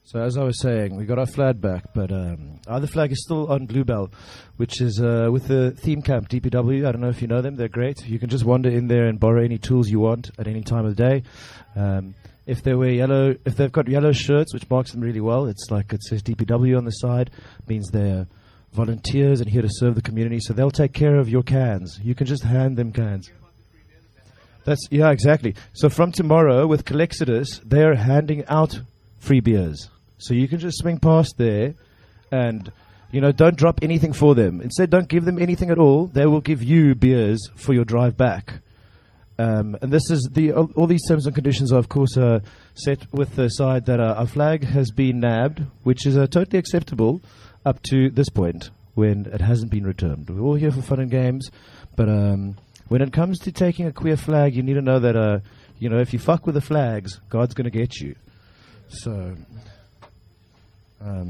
So as I was saying, we got our flag back, but our other flag is still on Bluebell, which is with the theme camp, DPW. I don't know if you know them. They're great. You can just wander in there and borrow any tools you want at any time of the day. If they wear yellow, if they've got yellow shirts, which marks them really well, it says DPW on the side, means they're volunteers and here to serve the community. So they'll take care of your cans. You can just hand them cans. Yeah, exactly. So from tomorrow with Colexodus, they're handing out free beers. So you can just swing past there and, don't drop anything for them. Instead, don't give them anything at all. They will give you beers for your drive back. And this is all these terms and conditions are, of course, set with the side that our flag has been nabbed, which is totally acceptable up to this point when it hasn't been returned. We're all here for fun and games, but when it comes to taking a queer flag, you need to know that, if you fuck with the flags, God's going to get you. So...